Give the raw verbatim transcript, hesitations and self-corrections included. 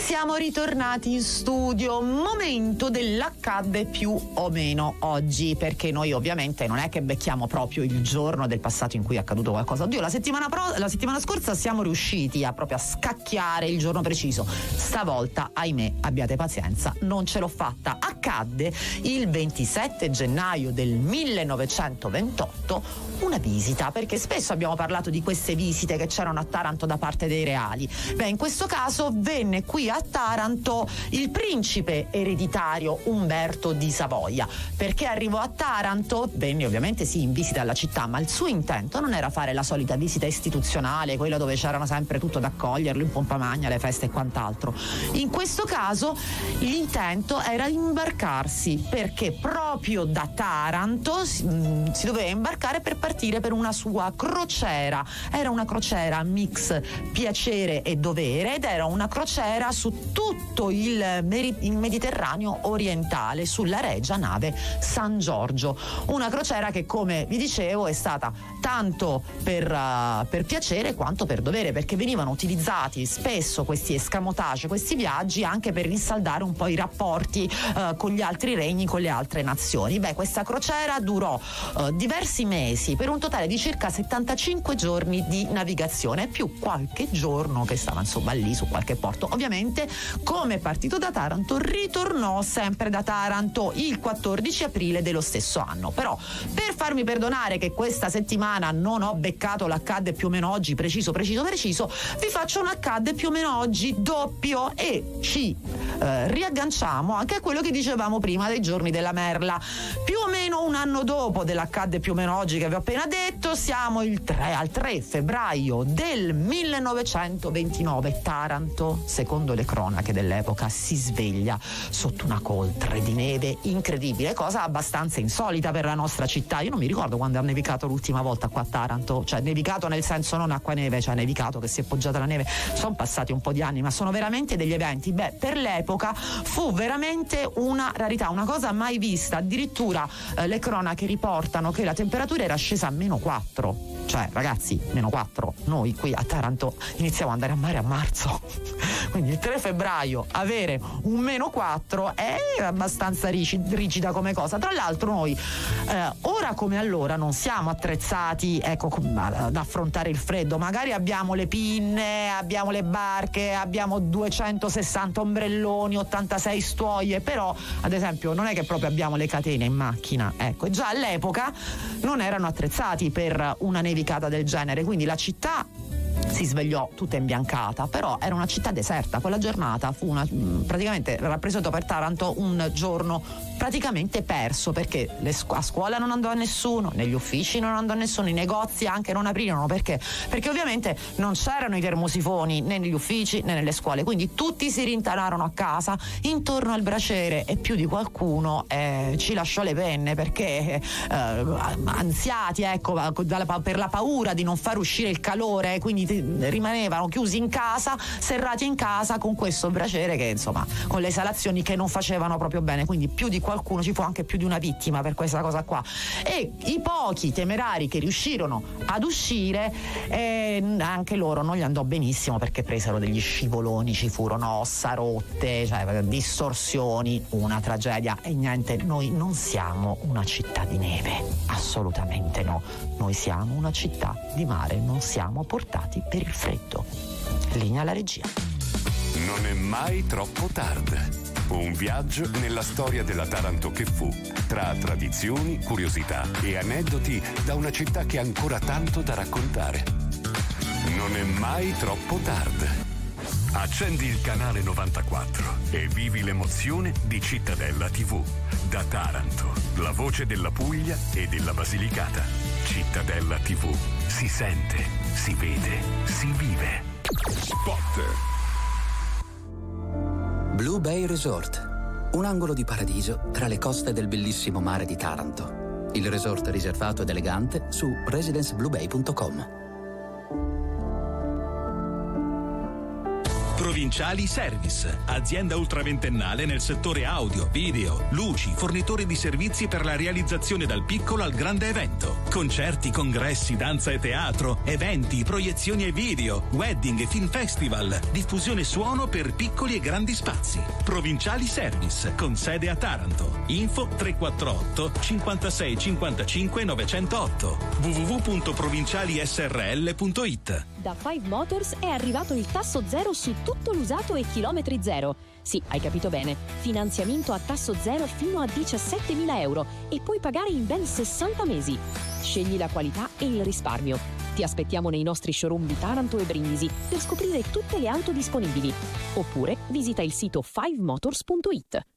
Siamo ritornati in studio, momento dell'accadde più o meno oggi, perché noi ovviamente non è che becchiamo proprio il giorno del passato in cui è accaduto qualcosa. Oddio, la settimana, pro- la settimana scorsa siamo riusciti a proprio a scacchiare il giorno preciso. Stavolta, ahimè, abbiate pazienza, non ce l'ho fatta. Accadde il ventisette gennaio del millenovecentoventotto una visita, perché spesso abbiamo parlato di queste visite che c'erano a Taranto da parte dei reali. Beh, in questo caso venne qui a Taranto il principe ereditario Umberto di Savoia. Perché arrivò a Taranto? Venne ovviamente sì in visita alla città, ma il suo intento non era fare la solita visita istituzionale, quella dove c'erano sempre tutto da accoglierlo in pompa magna, le feste e quant'altro. In questo caso l'intento era imbarcarsi, perché proprio da Taranto si, mh, si doveva imbarcare per partire per una sua crociera. Era una crociera mix piacere e dovere ed era una crociera su tutto il, Meri- il Mediterraneo orientale sulla regia nave San Giorgio. Una crociera che, come vi dicevo, è stata tanto per, uh, per piacere quanto per dovere, perché venivano utilizzati spesso questi escamotage, questi viaggi anche per rinsaldare un po' i rapporti uh, con gli altri regni, con le altre nazioni. Beh, questa crociera durò uh, diversi mesi, per un totale di circa settantacinque giorni di navigazione, più qualche giorno che stava insomma lì su qualche porto. Ovviamente, come partito da Taranto, ritornò sempre da Taranto il quattordici aprile dello stesso anno. Però, per farmi perdonare che questa settimana non ho beccato l'accadde più o meno oggi preciso preciso preciso, vi faccio un accadde più o meno oggi doppio e ci eh, riagganciamo anche a quello che dicevamo prima dei giorni della merla. Più o meno un anno dopo dell'accadde più o meno oggi che vi ho appena detto, siamo il tre, al tre febbraio del millenovecentoventinove. Taranto, secondo le cronache dell'epoca, si sveglia sotto una coltre di neve incredibile, cosa abbastanza insolita per la nostra città. Io non mi ricordo quando ha nevicato l'ultima volta qua a Taranto, cioè nevicato nel senso non acqua neve, cioè nevicato che si è poggiata la neve. Sono passati un po' di anni, ma sono veramente degli eventi. Beh, per l'epoca fu veramente una rarità, una cosa mai vista. Addirittura eh, le cronache riportano che la temperatura era scesa a meno quattro. Cioè, ragazzi, meno quattro. Noi qui a Taranto iniziamo ad andare a mare a marzo. Quindi il tre febbraio avere un meno quattro è abbastanza rigida come cosa. Tra l'altro noi eh, ora come allora non siamo attrezzati, ecco, ad affrontare il freddo. Magari abbiamo le pinne, abbiamo le barche, abbiamo duecentosessanta ombrelloni, ottantasei stuoie, però ad esempio non è che proprio abbiamo le catene in macchina. Ecco, già all'epoca non erano attrezzati per una nevicata del genere, quindi la città si svegliò tutta imbiancata, però era una città deserta. Quella giornata fu una, praticamente rappresentò per Taranto un giorno praticamente perso, perché le scu- a scuola non andò a nessuno, negli uffici non andò a nessuno, i negozi anche non aprirono, perché perché ovviamente non c'erano i termosifoni né negli uffici né nelle scuole, quindi tutti si rintanarono a casa intorno al braciere e più di qualcuno eh, ci lasciò le penne, perché eh, ansiati, ecco, per la paura di non far uscire il calore, quindi rimanevano chiusi in casa, serrati in casa con questo braciere che insomma con le esalazioni che non facevano proprio bene, quindi più di qualcuno, ci fu anche più di una vittima per questa cosa qua. E i pochi temerari che riuscirono ad uscire eh, anche loro non gli andò benissimo, perché presero degli scivoloni, ci furono ossa rotte, cioè distorsioni, una tragedia. E niente, noi non siamo una città di neve, assolutamente no, noi siamo una città di mare, non siamo portati per il freddo. Linea alla regia. Non è mai troppo tardi. Un viaggio nella storia della Taranto che fu, tra tradizioni, curiosità e aneddoti da una città che ha ancora tanto da raccontare. Non è mai troppo tardi. Accendi il canale novantaquattro e vivi l'emozione di Cittadella tivù. Da Taranto, la voce della Puglia e della Basilicata. Cittadella tivù. Si sente, si vede, si vive. Spot. Blue Bay Resort, un angolo di paradiso tra le coste del bellissimo mare di Taranto. Il resort riservato ed elegante su residenceblubay punto com. Provinciali Service, azienda ultraventennale nel settore audio, video, luci, fornitore di servizi per la realizzazione dal piccolo al grande evento. Concerti, congressi, danza e teatro, eventi, proiezioni e video, wedding e film festival, diffusione suono per piccoli e grandi spazi. Provinciali Service, con sede a Taranto. Info tre quattro otto cinquantasei cinquantacinque novecentotto w w w punto provinciali s r l punto i t. Da Five Motors è arrivato il tasso zero su tutto l'usato e chilometri zero. Sì, hai capito bene. Finanziamento a tasso zero fino a diciassettemila euro e puoi pagare in ben sessanta mesi. Scegli la qualità e il risparmio. Ti aspettiamo nei nostri showroom di Taranto e Brindisi per scoprire tutte le auto disponibili. Oppure visita il sito five motors punto i t.